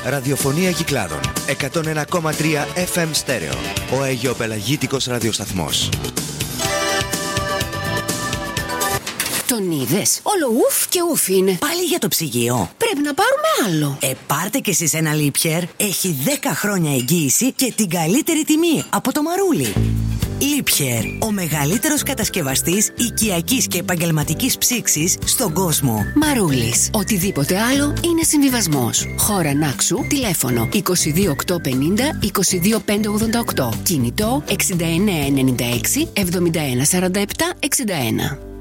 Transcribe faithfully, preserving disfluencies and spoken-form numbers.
Ραδιοφωνία Κυκλάδων εκατόν ένα κόμμα τρία εφ εμ στέρεο. Ο αιγιοπελαγίτικος ραδιοσταθμός. Τον είδες? Όλο ουφ και ουφ είναι. Πάλι για το ψυγείο. Πρέπει να πάρουμε άλλο. Ε, πάρτε κι εσείς ένα Liebherr. Έχει δέκα χρόνια εγγύηση και την καλύτερη τιμή από το Μαρούλι. Liebherr, ο μεγαλύτερος κατασκευαστής οικιακής και επαγγελματικής ψήξης στον κόσμο. Μαρούλης. Οτιδήποτε άλλο είναι συμβιβασμός. Χώρα Νάξου, τηλέφωνο είκοσι δύο οκτακόσια πενήντα είκοσι δύο πεντακόσια ογδόντα οκτώ. Κινητό εξήντα εννέα ενενήντα έξι εβδομήντα ένα σαράντα επτά εξήντα ένα.